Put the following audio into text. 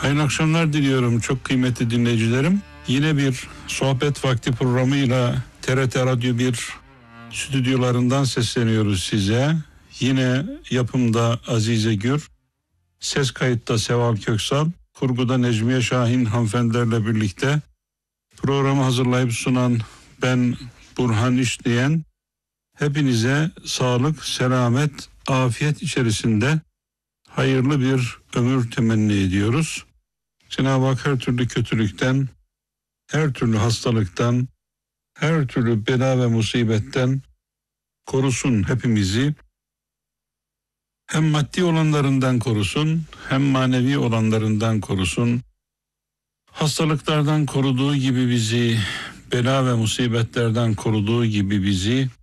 Hayırlı akşamlar diliyorum çok kıymetli dinleyicilerim. Yine bir sohbet vakti programıyla TRT Radyo 1 stüdyolarından sesleniyoruz size. Yine yapımda Azize Gür, ses kayıtta Seval Köksal, kurguda Necmiye Şahin hanımefendilerle birlikte programı hazırlayıp sunan ben Burhan İşleyen. Hepinize sağlık, selamet, afiyet içerisinde hayırlı bir ömür temenni ediyoruz. Cenab-ı Hak her türlü kötülükten, her türlü hastalıktan, her türlü bela ve musibetten korusun hepimizi. Hem maddi olanlarından korusun, hem manevi olanlarından korusun. Hastalıklardan koruduğu gibi bizi, bela ve musibetlerden koruduğu gibi bizi,